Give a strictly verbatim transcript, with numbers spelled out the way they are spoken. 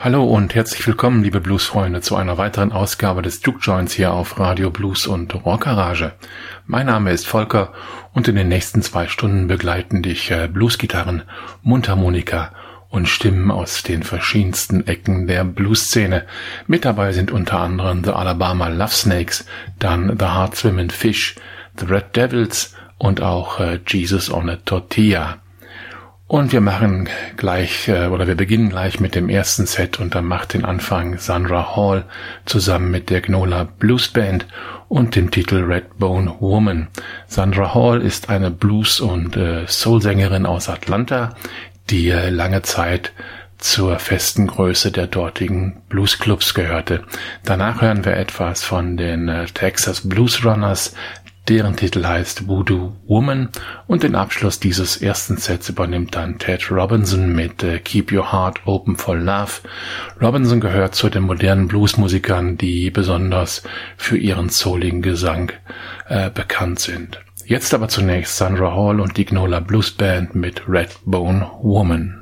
Hallo und herzlich willkommen, liebe Bluesfreunde, zu einer weiteren Ausgabe des Juke Joints hier auf Radio Blues und Rockgarage. Mein Name ist Volker und in den nächsten zwei Stunden begleiten dich äh, Bluesgitarren, Mundharmonika und Stimmen aus den verschiedensten Ecken der Bluesszene. Mit dabei sind unter anderem The Alabama Love Snakes, dann The Hard Swimmin' Fish, The Red Devils und auch äh, Jesus on a Tortilla. Und wir machen gleich, äh, oder wir beginnen gleich mit dem ersten Set und dann macht den Anfang Sandra Hall zusammen mit der Gnola Blues Band und dem Titel Redbone Woman. Sandra Hall ist eine Blues- und äh, Soul-Sängerin aus Atlanta, die äh, lange Zeit zur festen Größe der dortigen Bluesclubs gehörte. Danach hören wir etwas von den äh, Texas Blues Runners, deren Titel heißt Voodoo Woman, und den Abschluss dieses ersten Sets übernimmt dann Ted Robinson mit äh, Keep Your Heart Open for Love. Robinson gehört zu den modernen Bluesmusikern, die besonders für ihren souligen Gesang äh, bekannt sind. Jetzt aber zunächst Sandra Hall und die Gnola Blues Band mit Redbone Woman.